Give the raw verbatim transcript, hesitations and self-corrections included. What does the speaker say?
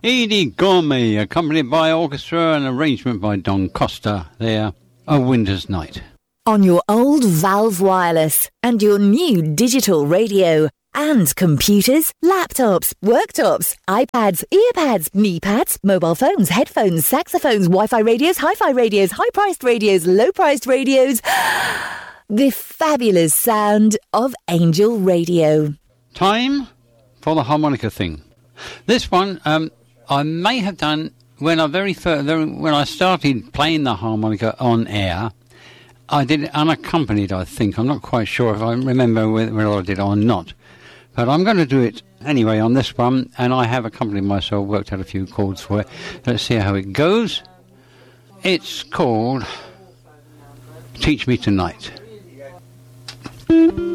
Edie Gormley, accompanied by orchestra and arrangement by Don Costa. There, A Winter's Night. On your old Valve Wireless and your new digital radio and computers, laptops, worktops, iPads, earpads, knee pads, mobile phones, headphones, saxophones, Wi-Fi radios, hi-fi radios, high-priced radios, low-priced radios. The fabulous sound of Angel Radio. Time for the harmonica thing. This one um, I may have done when I very first, when I started playing the harmonica on air. I did it unaccompanied, I think. I'm not quite sure if I remember whether I did it or not. But I'm going to do it anyway on this one, and I have accompanied myself, worked out a few chords for it. Let's see how it goes. It's called Teach Me Tonight.